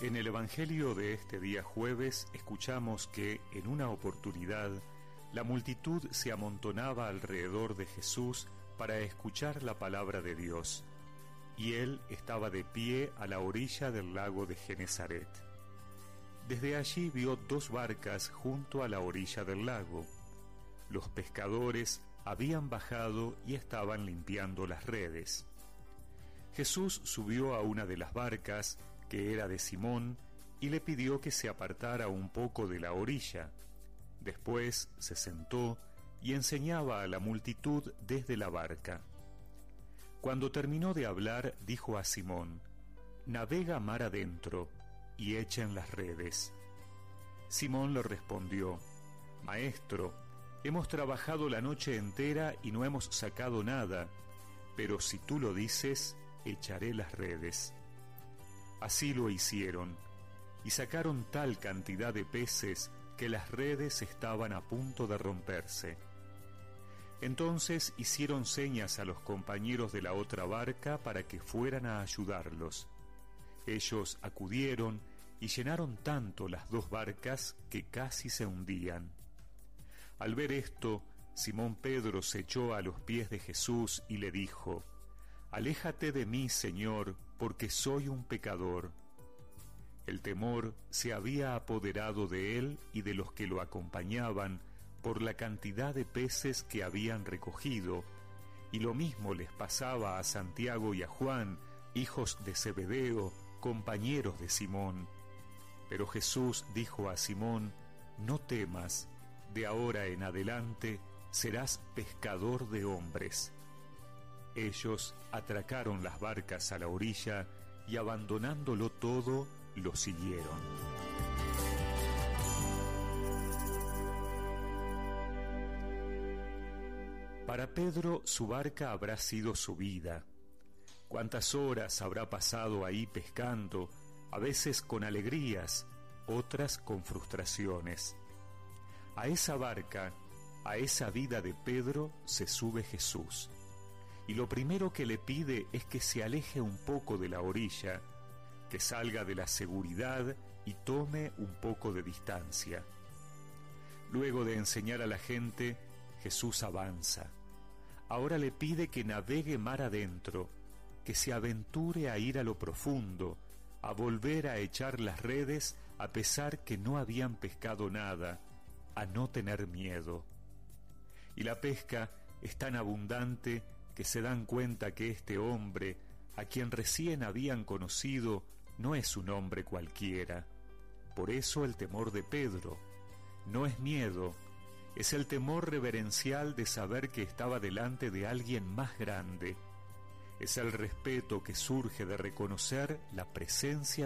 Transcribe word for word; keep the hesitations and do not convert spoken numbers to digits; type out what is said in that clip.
En el Evangelio de este día jueves escuchamos que, en una oportunidad, la multitud se amontonaba alrededor de Jesús para escuchar la palabra de Dios, y él estaba de pie a la orilla del lago de Genesaret. Desde allí vio dos barcas junto a la orilla del lago. Los pescadores habían bajado y estaban limpiando las redes. Jesús subió a una de las barcas, que era de Simón, y le pidió que se apartara un poco de la orilla. Después se sentó y enseñaba a la multitud desde la barca. Cuando terminó de hablar, dijo a Simón: «Navega mar adentro y echen las redes». Simón le respondió: «Maestro, hemos trabajado la noche entera y no hemos sacado nada, pero si tú lo dices, echaré las redes». Así lo hicieron, y sacaron tal cantidad de peces que las redes estaban a punto de romperse. Entonces hicieron señas a los compañeros de la otra barca para que fueran a ayudarlos. Ellos acudieron y llenaron tanto las dos barcas que casi se hundían. Al ver esto, Simón Pedro se echó a los pies de Jesús y le dijo: «Aléjate de mí, Señor, porque soy un pecador». El temor se había apoderado de él y de los que lo acompañaban por la cantidad de peces que habían recogido, y lo mismo les pasaba a Santiago y a Juan, hijos de Zebedeo, compañeros de Simón. Pero Jesús dijo a Simón: «No temas, de ahora en adelante serás pescador de hombres». Ellos atracaron las barcas a la orilla y, abandonándolo todo, lo siguieron. Para Pedro, su barca habrá sido su vida. Cuántas horas habrá pasado ahí pescando, a veces con alegrías, otras con frustraciones. A esa barca, a esa vida de Pedro, se sube Jesús. Y lo primero que le pide es que se aleje un poco de la orilla, que salga de la seguridad y tome un poco de distancia. Luego de enseñar a la gente, Jesús avanza. Ahora le pide que navegue mar adentro, que se aventure a ir a lo profundo, a volver a echar las redes a pesar que no habían pescado nada, a no tener miedo. Y la pesca es tan abundante que se dan cuenta que este hombre, a quien recién habían conocido, no es un hombre cualquiera. Por eso el temor de Pedro no es miedo, es el temor reverencial de saber que estaba delante de alguien más grande. Es el respeto que surge de reconocer la presencia